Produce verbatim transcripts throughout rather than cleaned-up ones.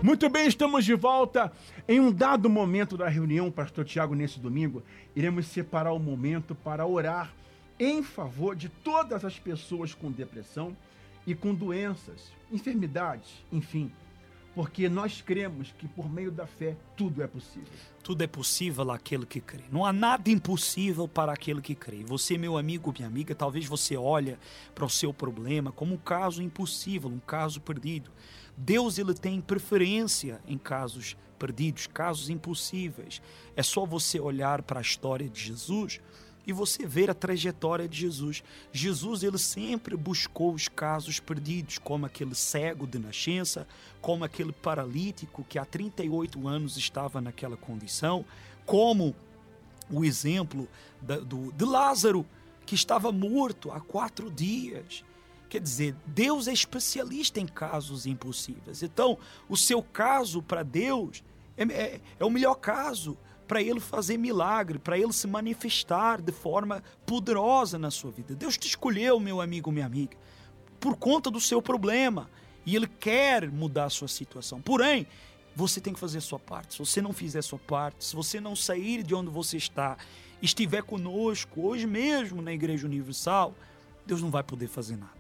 Muito bem, estamos de volta. Em um dado momento da reunião, pastor Tiago, nesse domingo, iremos separar o momento para orar em favor de todas as pessoas com depressão e com doenças, enfermidades, enfim. Porque nós cremos que por meio da fé tudo é possível. Tudo é possível àquele que crê. Não há nada impossível para aquele que crê. Você, meu amigo, minha amiga, talvez você olhe para o seu problema como um caso impossível, um caso perdido. Deus, ele tem preferência em casos perdidos, casos impossíveis. É só você olhar para a história de Jesus e você ver a trajetória de Jesus. Jesus, ele sempre buscou os casos perdidos, como aquele cego de nascença, como aquele paralítico que há trinta e oito anos estava naquela condição, como o exemplo da, do, de Lázaro, que estava morto há quatro dias. Quer dizer, Deus é especialista em casos impossíveis. Então, o seu caso para Deus é, é, é o melhor caso para Ele fazer milagre, para Ele se manifestar de forma poderosa na sua vida. Deus te escolheu, meu amigo, minha amiga, por conta do seu problema, e Ele quer mudar a sua situação. Porém, você tem que fazer a sua parte. Se você não fizer a sua parte, se você não sair de onde você está, estiver conosco hoje mesmo na Igreja Universal, Deus não vai poder fazer nada.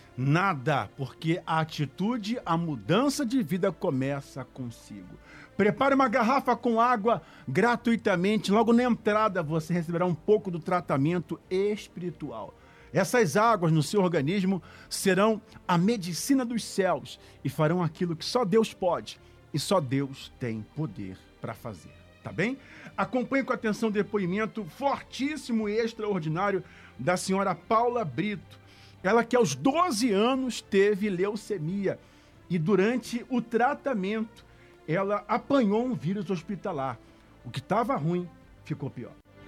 Nada, porque a atitude, a mudança de vida começa consigo. Prepare uma garrafa com água gratuitamente. Logo na entrada você receberá um pouco do tratamento espiritual. Essas águas no seu organismo serão a medicina dos céus e farão aquilo que só Deus pode e só Deus tem poder para fazer. Tá bem? Acompanhe com atenção o depoimento fortíssimo e extraordinário da senhora Paula Brito. Ela que aos doze anos teve leucemia e durante o tratamento ela apanhou um vírus hospitalar. O que estava ruim ficou pior.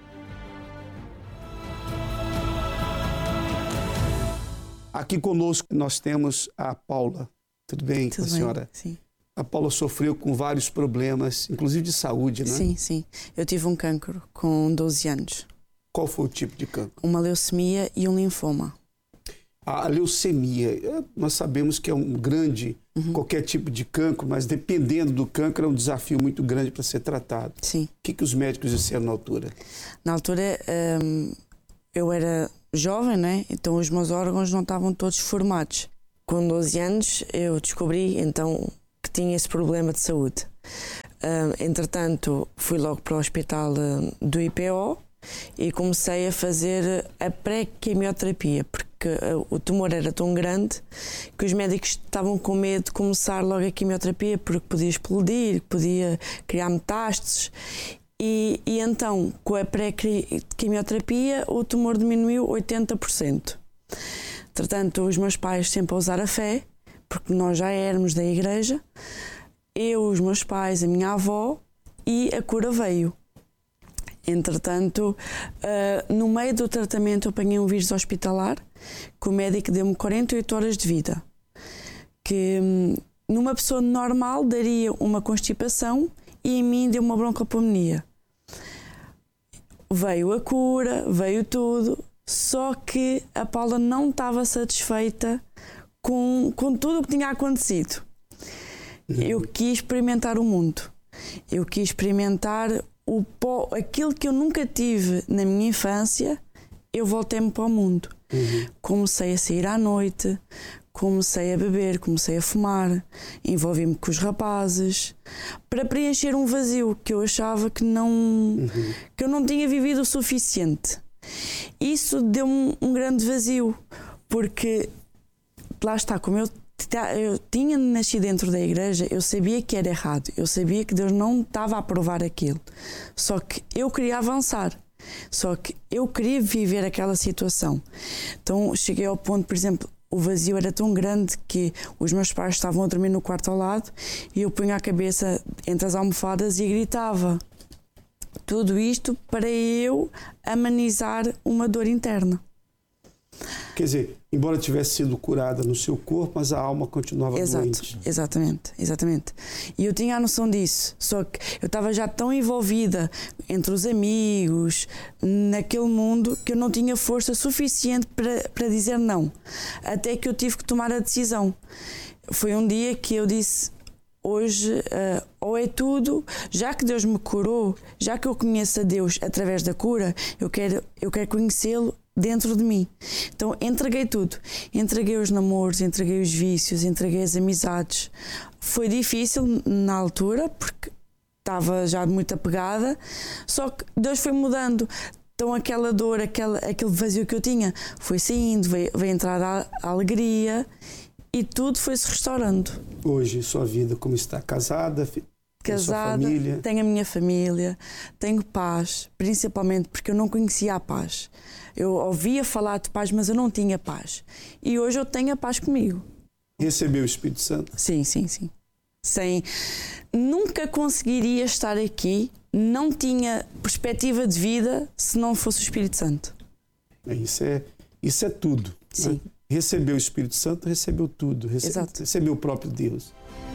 Aqui conosco nós temos a Paula. Tudo bem com a senhora? Sim. A Paula sofreu com vários problemas, inclusive de saúde, né? Sim, sim. Eu tive um cancro com doze anos. Qual foi o tipo de cancro? Uma leucemia e um linfoma. A leucemia, nós sabemos que é um grande, uhum. qualquer tipo de cancro, mas dependendo do cancro é um desafio muito grande para ser tratado. Sim. O que, que os médicos disseram na altura? Na altura hum, eu era jovem, né? Então os meus órgãos não estavam todos formados. Com doze anos eu descobri então que tinha esse problema de saúde. Hum, entretanto fui logo para o hospital do I P O e comecei a fazer a pré-quimioterapia, porque o tumor era tão grande que os médicos estavam com medo de começar logo a quimioterapia porque podia explodir, podia criar metástases e, e então com a pré-quimioterapia o tumor diminuiu oitenta por cento. Entretanto, os meus pais sempre a usar a fé, porque nós já éramos da igreja, eu, os meus pais, a minha avó, e a cura veio. Entretanto, uh, no meio do tratamento eu apanhei um vírus hospitalar que o médico deu-me quarenta e oito horas de vida, que um, numa pessoa normal daria uma constipação e em mim deu uma broncopneumonia. Veio a cura, veio tudo, só que a Paula não estava satisfeita com, com tudo o que tinha acontecido. Eu quis experimentar o mundo, eu quis experimentar O pó, aquilo que eu nunca tive na minha infância, eu voltei-me para o mundo. Uhum. Comecei a sair à noite, comecei a beber, comecei a fumar, envolvi-me com os rapazes, para preencher um vazio que eu achava que não, uhum. que eu não tinha vivido o suficiente. Isso deu-me um grande vazio, porque lá está, como eu eu tinha nascido dentro da igreja, eu sabia que era errado, eu sabia que Deus não estava a aprovar aquilo, só que eu queria avançar, só que eu queria viver aquela situação. Então cheguei ao ponto, por exemplo, o vazio era tão grande que os meus pais estavam a dormir no quarto ao lado e eu punha a cabeça entre as almofadas e gritava. Tudo isto para eu amenizar uma dor interna. Quer dizer, embora tivesse sido curada no seu corpo, mas a alma continuava Exato, doente. Exatamente, exatamente. E eu tinha a noção disso, só que eu estava já tão envolvida entre os amigos, naquele mundo, que eu não tinha força suficiente para, para dizer não. Até que eu tive que tomar a decisão. Foi um dia que eu disse, hoje, uh, ou é tudo, já que Deus me curou, já que eu conheço a Deus através da cura, eu quero, eu quero conhecê-lo dentro de mim. Então entreguei tudo. Entreguei os namoros, entreguei os vícios, entreguei as amizades. Foi difícil na altura, porque estava já muito apegada, só que Deus foi mudando. Então aquela dor, aquela, aquele vazio que eu tinha, foi saindo, veio, veio entrar a, a alegria e tudo foi-se restaurando. Hoje, sua vida, como está? Casada? Casada, sua família? Tenho a minha família, tenho paz, principalmente porque eu não conhecia a paz. Eu ouvia falar de paz, mas eu não tinha paz. E hoje eu tenho a paz comigo. Recebeu o Espírito Santo? Sim, sim, sim. Sem... Nunca conseguiria estar aqui, não tinha perspectiva de vida se não fosse o Espírito Santo. Isso é, isso é tudo. Sim. Né? Recebeu o Espírito Santo, recebeu tudo. Recebe, Exato. Recebeu o próprio Deus.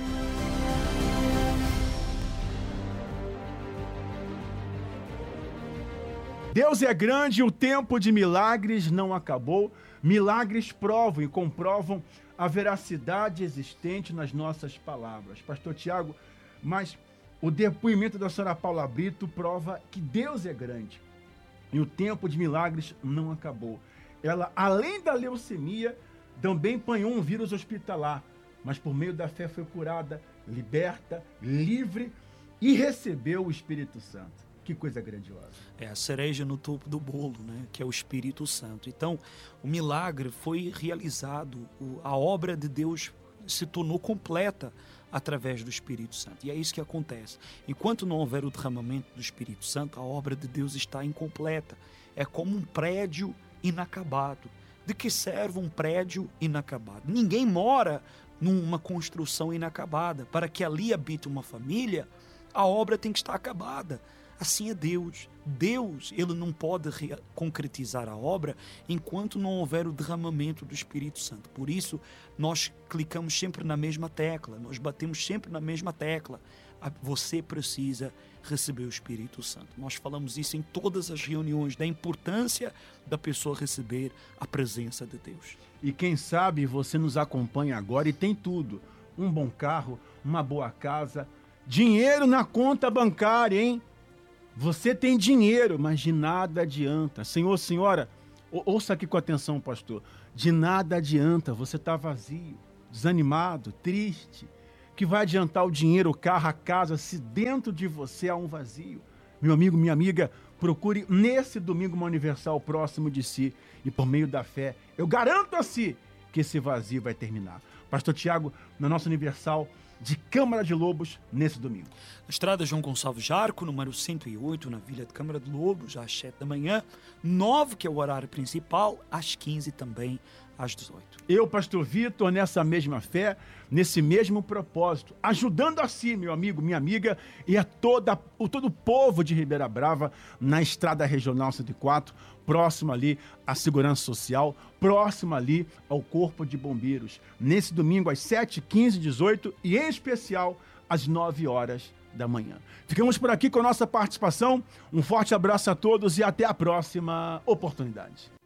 Deus é grande e o tempo de milagres não acabou. Milagres provam e comprovam a veracidade existente nas nossas palavras. Pastor Tiago, mas o depoimento da senhora Paula Brito prova que Deus é grande e o tempo de milagres não acabou. Ela, além da leucemia, também apanhou um vírus hospitalar, mas por meio da fé foi curada, liberta, livre e recebeu o Espírito Santo. Que coisa grandiosa. É a cereja no topo do bolo, né? Que é o Espírito Santo. Então, o milagre foi realizado, a obra de Deus se tornou completa através do Espírito Santo. E é isso que acontece. Enquanto não houver o derramamento do Espírito Santo, a obra de Deus está incompleta. É como um prédio inacabado. De que serve um prédio inacabado? Ninguém mora numa construção inacabada. Para que ali habite uma família, a obra tem que estar acabada. Assim é Deus. Deus, ele não pode concretizar a obra enquanto não houver o derramamento do Espírito Santo. Por isso, nós clicamos sempre na mesma tecla, nós batemos sempre na mesma tecla. Você precisa receber o Espírito Santo. Nós falamos isso em todas as reuniões, da importância da pessoa receber a presença de Deus. E quem sabe você nos acompanha agora e tem tudo. Um bom carro, uma boa casa, dinheiro na conta bancária, hein? Você tem dinheiro, mas de nada adianta. Senhor, senhora, ouça aqui com atenção, pastor. De nada adianta, você está vazio, desanimado, triste. Que vai adiantar o dinheiro, o carro, a casa, se dentro de você há um vazio? Meu amigo, minha amiga, procure nesse domingo uma universal próximo de si. E por meio da fé, eu garanto a si que esse vazio vai terminar. Pastor Tiago, na nossa universal de Câmara de Lobos, nesse domingo. Estrada João Gonçalves Jarco, número cento e oito, na Vila de Câmara de Lobos, às sete da manhã. nove, que é o horário principal, às quinze também, às dezoito. Eu, pastor Vitor, nessa mesma fé, nesse mesmo propósito, ajudando a si, meu amigo, minha amiga, e a toda, o todo o povo de Ribeira Brava, na Estrada Regional cento e quatro, próximo ali à Segurança Social, próximo ali ao Corpo de Bombeiros. Nesse domingo, às sete, quinze, dezoito e, em especial, às nove horas da manhã. Ficamos por aqui com a nossa participação. Um forte abraço a todos e até a próxima oportunidade.